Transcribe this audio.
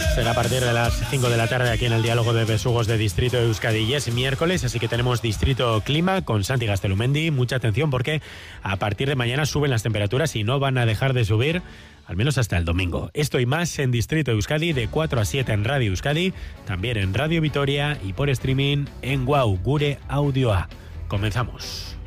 Será a partir de las 5 de la tarde aquí en el diálogo de Besugos de Distrito de Euskadi. Y es miércoles, así que tenemos Distrito Clima con Santi Gastelumendi. Mucha atención porque a partir de mañana suben las temperaturas y no van a dejar de subir, al menos hasta el domingo. Esto y más en Distrito Euskadi de 4 a 7 en Radio Euskadi, también en Radio Vitoria y por streaming en Guau, Gure Audioa. Comenzamos.